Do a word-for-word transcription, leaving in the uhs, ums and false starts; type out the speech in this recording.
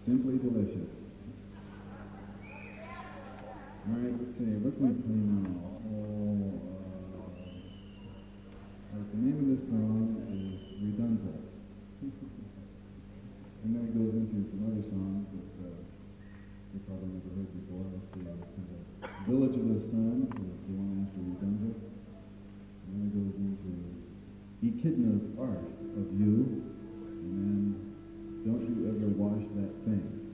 Simply delicious. All right, let's see. What can we play now? Oh, uh, the name of this song is Redunza. And then it goes into some other songs that uh, you probably never heard before. Let's see. Uh, Village of the Sun is the one after Redunza. And then it goes into Echidna's Art of You. And then Don't You Ever Wash That Thing.